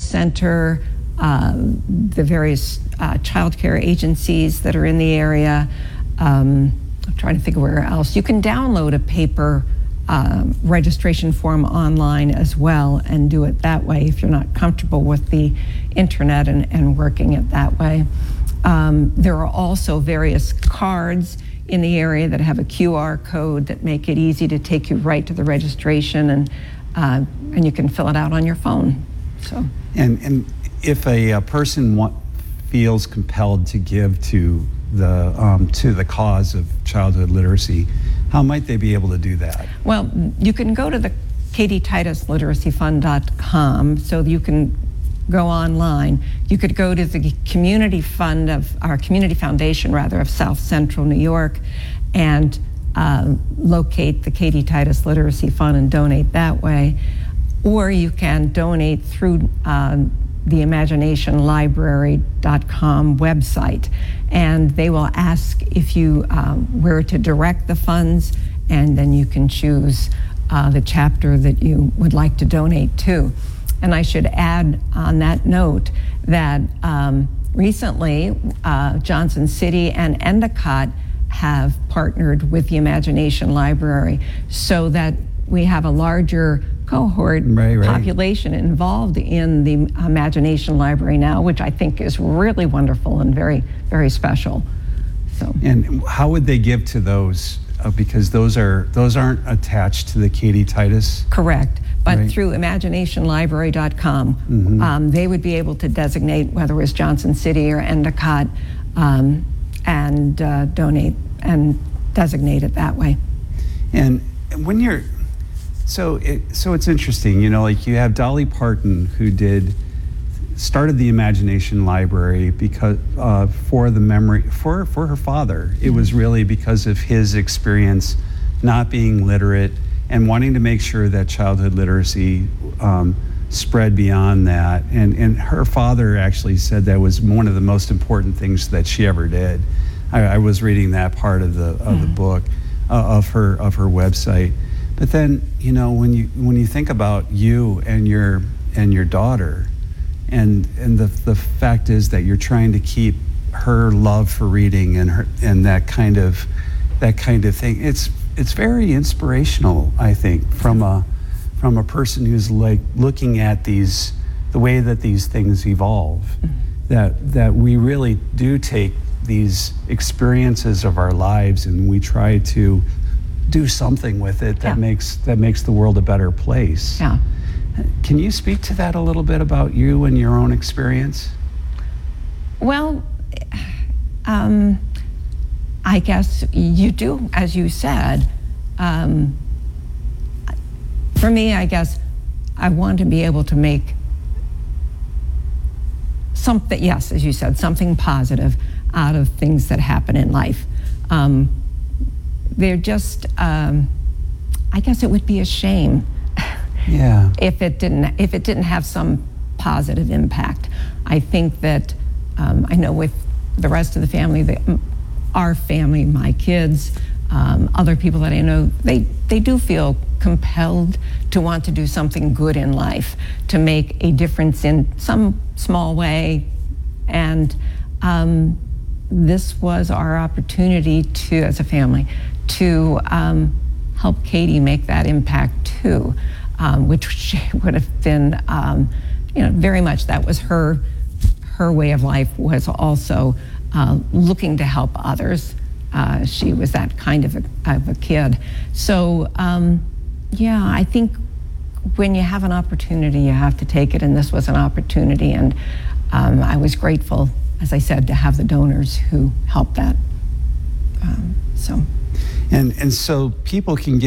Center, the various child care agencies that are in the area. I'm trying to think of where else. You can download a paper registration form online as well and do it that way if you're not comfortable with the internet and working it that way. There are also various cards in the area that have a QR code that make it easy to take you right to the registration, and you can fill it out on your phone. So. And if a person feels compelled to give to the cause of childhood literacy, how might they be able to do that? Well, you can go to the KatieTitusLiteracyFund.com, so you can go online. You could go to the community fund of our community foundation, rather, of South Central New York, and locate the Katie Titus Literacy Fund and donate that way. Or you can donate through the ImaginationLibrary.com website, and they will ask if you where to direct the funds, and then you can choose the chapter that you would like to donate to. And I should add on that note that recently Johnson City and Endicott have partnered with the Imagination Library so that we have a larger cohort population involved in the Imagination Library now, which I think is really wonderful and very, very special. So. And how would they give to those? Because those aren't attached to the Katie Titus? Correct. But through ImaginationLibrary.com, they would be able to designate whether it was Johnson City or Endicott and donate and designate it that way. And when you're, so it's interesting, you know, like you have Dolly Parton, who started the Imagination Library because for the memory, for her father. It was really because of his experience not being literate and wanting to make sure that childhood literacy spread beyond that. And her father actually said that was one of the most important things that she ever did. I was reading that part of the book, of her website. But then, you know, when you think about you and your daughter, and the fact is that you're trying to keep her love for reading and that kind of thing, it's very inspirational, I think, from a person who's like looking at the way that these things evolve, that we really do take these experiences of our lives and we try to do something with it that makes the world a better place. Yeah. Can you speak to that a little bit about you and your own experience? Well, I guess you do, as you said. For me, I guess I want to be able to make something, yes, as you said, something positive out of things that happen in life. They're just, I guess it would be a shame if it didn't have some positive impact. I think that I know with the rest of the family, our family, my kids, other people that I know, they do feel compelled to want to do something good in life, to make a difference in some small way. And this was our opportunity to, as a family, to help Katie make that impact too, which would have been, very much that was her way of life, was also looking to help others. She was that kind of a kid. So, I think when you have an opportunity, you have to take it, and this was an opportunity, and I was grateful, as I said, to have the donors who helped that. And so people can